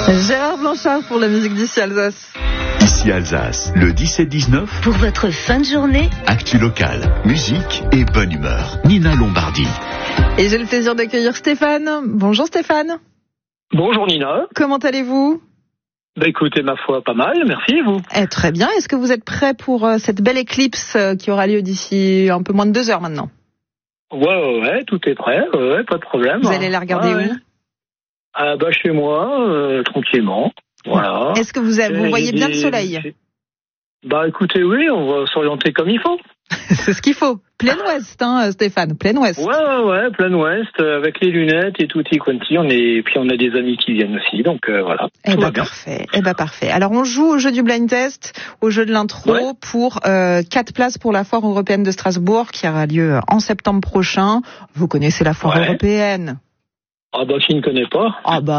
Gérard Blanchard pour la musique d'Ici Alsace. Ici Alsace, le 17-19. Pour votre fin de journée, Actu locale, musique et bonne humeur. Nina Lombardi. Et j'ai le plaisir d'accueillir Stéphane. Bonjour Stéphane. Bonjour Nina. Comment allez-vous ? Écoutez, ma foi, pas mal, merci et vous ? Très bien. Est-ce que vous êtes prêts pour cette belle éclipse qui aura lieu d'ici un peu moins de 2 heures maintenant ? Ouais, tout est prêt, pas de problème. Vous allez la regarder où ? Chez moi, tranquillement, voilà. Est-ce que vous voyez bien le soleil ? Écoutez, oui, on va s'orienter comme il faut. C'est ce qu'il faut. Plein ouest, Stéphane, plein ouest. Ouais, plein ouest, avec les lunettes et tutti quanti. Puis on a des amis qui viennent aussi, donc voilà. Parfait. Parfait. Alors on joue au jeu du blind test, au jeu de l'intro, pour 4 places pour la foire européenne de Strasbourg qui aura lieu en septembre prochain. Vous connaissez la foire européenne ? Qui ne connaît pas ?